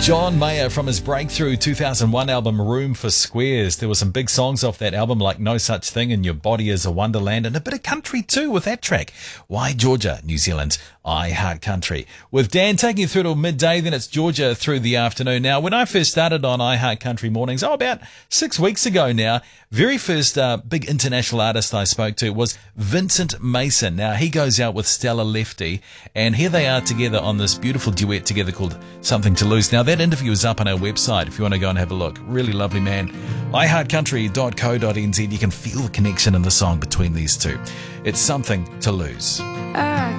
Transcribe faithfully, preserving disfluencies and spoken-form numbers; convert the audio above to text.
John Mayer from his breakthrough two thousand one album Room for Squares. There were some big songs off that album like No Such Thing and Your Body is a Wonderland, and a bit of country too with that track. Why Georgia, New Zealand's I Heart Country. With Dan taking you through till midday, then it's Georgia through the afternoon. Now, when I first started on I Heart Country Mornings, oh, about six weeks ago now, very first uh, big international artist I spoke to was Vincent Mason. Now, he goes out with Stella Lefty, and here they are together on this beautiful duet together called Something to Lose. Now, that interview is up on our website if you want to go and have a look. Really lovely man. i heart country dot co dot n z. You can feel the connection in the song between these two. It's Something to Lose.